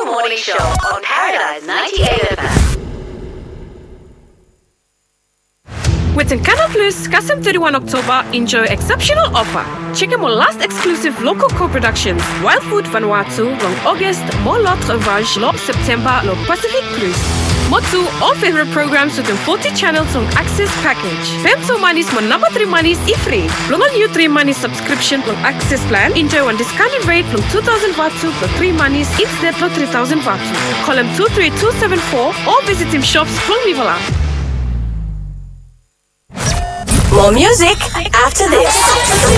Morning Show on Paradise 98 FM. With Canal Plus, Kasem 31 October, enjoy exceptional offer. Check out my last exclusive local co-productions. Wild Food Vanuatu, long August, more L'Autre Vage, long September, long Pacific Plus. Motu, all favorite programs within 40 channels on Access Package. Femto Manis, my number 3 Manis, free. Long on new 3 Manis subscription on Access Plan. Enjoy one discounted rate from 2,000 Vatu for 3 Manis, instead for 3,000 Vatu. Call him 23274 or visit him shops from Vivala. More music after this.